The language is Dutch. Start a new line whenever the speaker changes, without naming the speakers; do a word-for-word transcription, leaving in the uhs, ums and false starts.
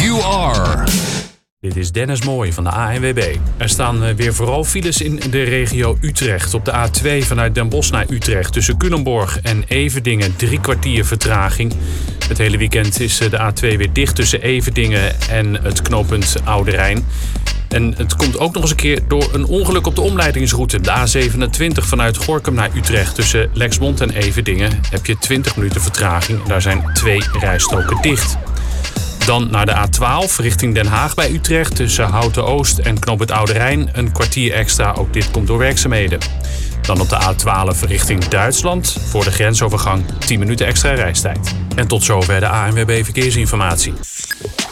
You are.
Dit is Dennis Mooij van de A N W B. Er staan weer vooral files in de regio Utrecht. Op de A twee vanuit Den Bosch naar Utrecht tussen Culemborg en Everdingen drie kwartier vertraging. Het hele weekend is de A twee weer dicht tussen Everdingen en het knooppunt Oude Rijn. En het komt ook nog eens een keer door een ongeluk op de omleidingsroute. De A zevenentwintig vanuit Gorinchem naar Utrecht tussen Lexmond en Everdingen heb je twintig minuten vertraging. Daar zijn twee rijstroken dicht. Dan naar de A twaalf richting Den Haag bij Utrecht tussen Houten Oost en knooppunt Oude Rijn. Een kwartier extra, ook dit komt door werkzaamheden. Dan op de A twaalf richting Duitsland voor de grensovergang tien minuten extra reistijd. En tot zover de A N W B Verkeersinformatie.